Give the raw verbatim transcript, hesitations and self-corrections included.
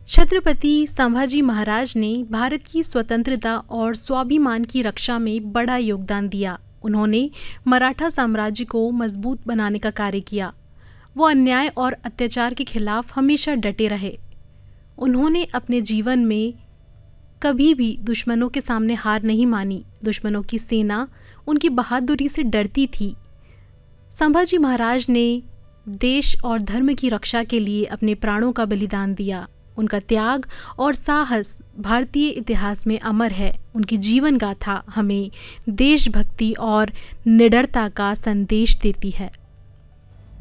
छत्रपति संभाजी महाराज ने भारत की स्वतंत्रता और स्वाभिमान की रक्षा में बड़ा योगदान दिया। उन्होंने मराठा साम्राज्य को मजबूत बनाने का कार्य किया। वो अन्याय और अत्याचार के खिलाफ हमेशा डटे रहे। उन्होंने अपने जीवन में कभी भी दुश्मनों के सामने हार नहीं मानी। दुश्मनों की सेना उनकी बहादुरी से डरती थी। संभाजी महाराज ने देश और धर्म की रक्षा के लिए अपने प्राणों का बलिदान दिया। उनका त्याग और साहस भारतीय इतिहास में अमर है। उनकी जीवन गाथा हमें देशभक्ति और निडरता का संदेश देती है।